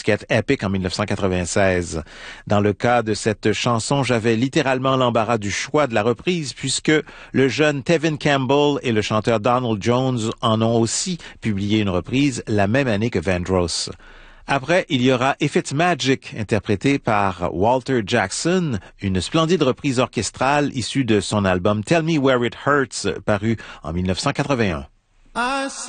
l'étiquette Epic en 1996. Dans le cas de cette chanson, j'avais littéralement l'embarras du choix de la reprise puisque le jeune Tevin Campbell et le chanteur Donald Jones en ont aussi publié une reprise la même année que Vandross. Après, il y aura If It's Magic, interprété par Walter Jackson, une splendide reprise orchestrale issue de son album Tell Me Where It Hurts, paru en 1981.